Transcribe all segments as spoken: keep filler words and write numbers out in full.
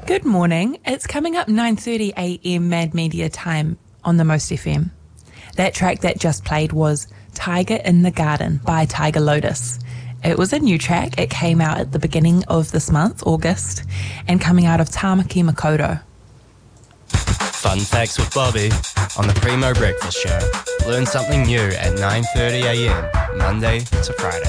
Good morning. It's coming up nine thirty a m Mad Media time on the Most F M. That track that just played was Tiger in the Garden by Tiger Lotus. It was a new track. It came out at the beginning of this month, August, and coming out of Tamaki Makaurau. Fun Facts with Bobby on the Primo Breakfast Show. Learn something new at nine thirty a m Monday to Friday.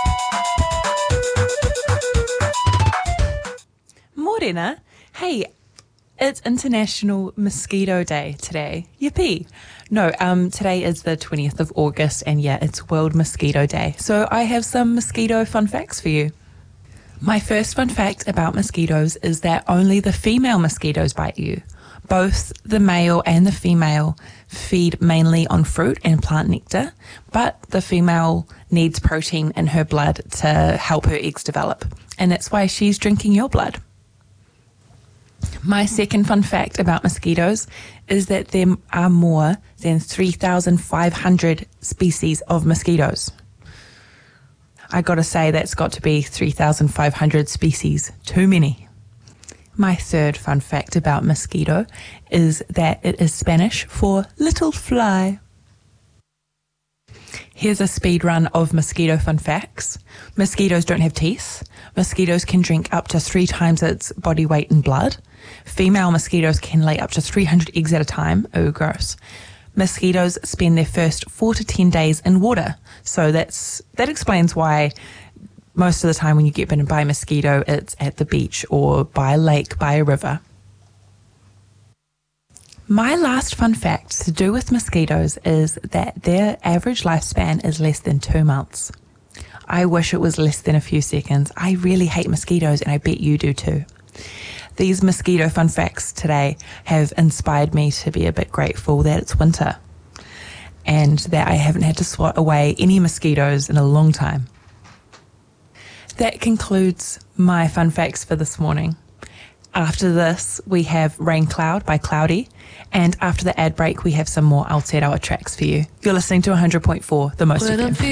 Morena. Hey, it's International Mosquito Day today. Yippee. No, um, today is the twentieth of August, and yeah, it's World Mosquito Day. So I have some mosquito fun facts for you. My first fun fact about mosquitoes is that only the female mosquitoes bite you. Both the male and the female feed mainly on fruit and plant nectar, but the female needs protein in her blood to help her eggs develop, and that's why she's drinking your blood. My second fun fact about mosquitoes is that there are more than three thousand five hundred species of mosquitoes. I gotta say, that's got to be three thousand five hundred species too many. My third fun fact about mosquito is that it is Spanish for little fly. Here's a speed run of mosquito fun facts. Mosquitoes don't have teeth. Mosquitoes can drink up to three times its body weight in blood. Female mosquitoes can lay up to three hundred eggs at a time. Oh, gross. Mosquitoes spend their first four to ten days in water. So that's that explains why most of the time when you get bitten by a mosquito, it's at the beach or by a lake, by a river. My last fun fact to do with mosquitoes is that their average lifespan is less than two months. I wish it was less than a few seconds. I really hate mosquitoes, and I bet you do too. These mosquito fun facts today have inspired me to be a bit grateful that it's winter and that I haven't had to swat away any mosquitoes in a long time. That concludes my fun facts for this morning. After this, we have Rain Cloud by Cloudy, and after the ad break, we have some more Aotearoa tracks for you. You're listening to one hundred point four, The Most F M.